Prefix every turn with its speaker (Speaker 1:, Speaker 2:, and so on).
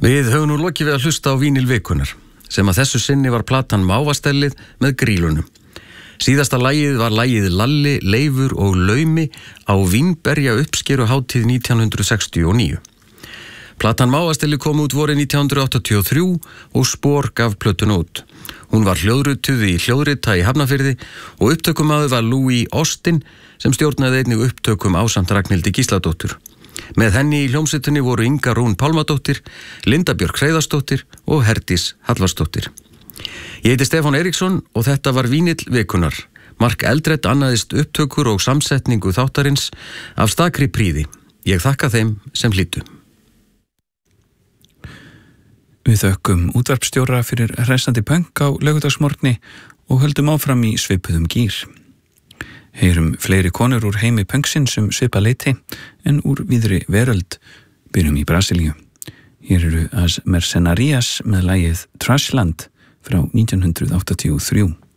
Speaker 1: Við höfum nú lokið við að hlusta á Vínil vikunnar, sem að þessu sinni var platan Mávastellið með Grýlunum. Síðasta lagið var lagið Lalli, Leifur og Laumi á Vínberja uppskeruhátíð 1969. Platan Mávastellið kom út vorið 1983 og Spor gaf plötuna út. Hún var hljóðrituð í hljóðrita í Hafnarfirði og upptökumaður var Louis Austin sem stjórnaði einnig upptökum ásamt Ragnhildi Gísladóttur. Með henni í hljómsveitinni voru Inga Rún Pálmadóttir, Linda Björk Hreiðarsdóttir og Herdís Hallvarsdóttir. Ég heiti Stefán Eiríksson og þetta var Vínill vikunnar. Mark Eldred annaðist upptökur og samsetningu þáttarins af stakri príði. Ég þakka þeim sem hlýddu.
Speaker 2: Við þökkum útvarpsstjóra fyrir hressandi pönk á laugardagsmorgni og höldum áfram í svipuðum gír. Heyrum fleiri konur úr heimi pönksins svipa leiti en úr víðri veröld. Byrjum í Brasilíu. Hér eru As Mercenarias með lagið Trashland frá 1983.